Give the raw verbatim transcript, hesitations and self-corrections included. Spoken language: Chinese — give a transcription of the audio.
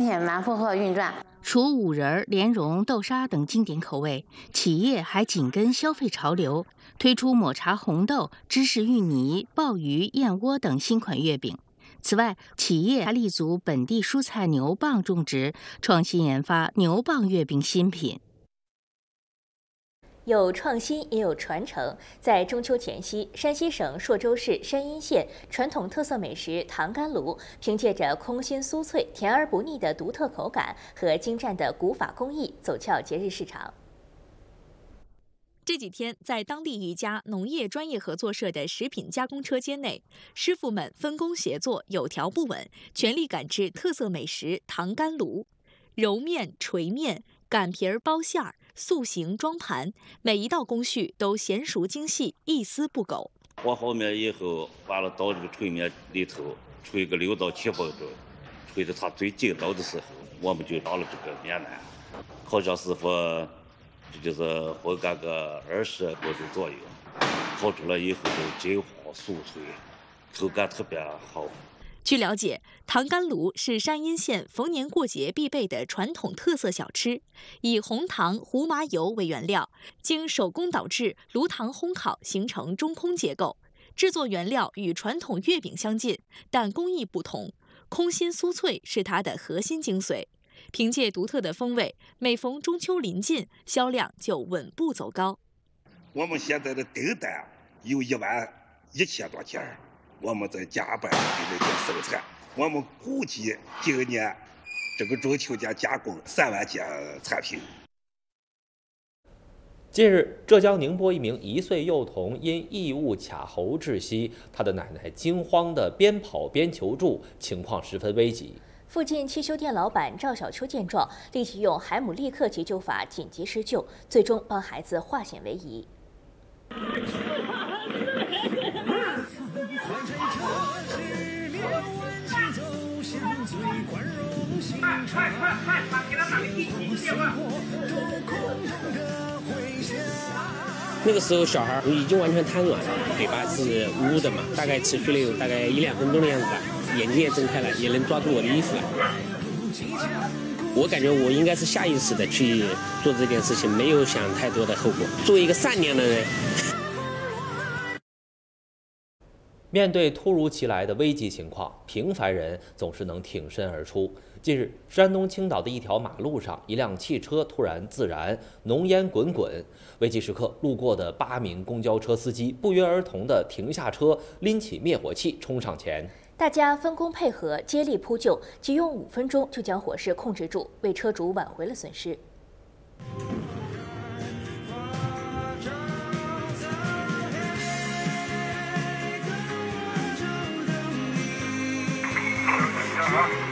且蛮符合运转。 除五仁、莲蓉、豆沙等经典口味，企业还紧跟消费潮流，推出抹茶红豆、芝士芋泥、鲍鱼、燕窝等新款月饼。此外，企业还立足本地蔬菜牛蒡种植，创新研发牛蒡月饼新品。 有创新也有传承。在中秋前夕，山西省朔州市山阴县传统特色美食糖干炉，凭借着空心酥脆、甜而不腻的独特口感和精湛的古法工艺，走俏节日市场。 这几天，在当地一家农业专业合作社的食品加工车间内，师傅们分工协作，有条不紊，全力赶制特色美食糖干炉，揉面、捶面、擀皮儿、包馅儿。塑形装盘，每一道工序都娴熟精细，一丝不苟。 和好面以后，完了到这个捶面里头捶个六到七分钟，捶到它最劲道的时候，我们就到了这个面篮。烤箱师傅，这就是火干个二十多度左右，烤出来以后就金黄酥脆，口感特别好。 据了解，糖干炉是山阴县逢年过节必备的传统特色小吃，以红糖、胡麻油为原料，经手工捣制、炉膛烘烤，形成中空结构。制作原料与传统月饼相近，但工艺不同，空心酥脆是它的核心精髓。凭借独特的风味，每逢中秋临近，销量就稳步走高。 我们现在的订单有一万一千多件，我们在加班给人家生产。我们估计今年这个中秋节加工三万件产品。 近日，浙江宁波一名一岁幼童因异物卡喉窒息，他的奶奶惊慌地边跑边求助，情况十分危急。 附近汽修店老板赵小秋见状，立即用海姆立克急救法紧急施救，最终帮孩子化险为夷。 快快快，把给他打个紧急电话！ 那个时候小孩已经完全瘫软了，嘴巴是捂的嘛，大概持续了有大概一两分钟的样子吧，眼睛也睁开了，也能抓住我的衣服了。我感觉我应该是下意识的去做这件事情，没有想太多的后果。作为一个善良的人。 面对突如其来的危急情况，平凡人总是能挺身而出。近日，山东青岛的一条马路上，一辆汽车突然自燃，浓烟滚滚。危急时刻，路过的八名公交车司机不约而同地停下车，拎起灭火器冲上前。 大家分工配合，接力扑救，仅用五分钟就将火势控制住，为车主挽回了损失。 好。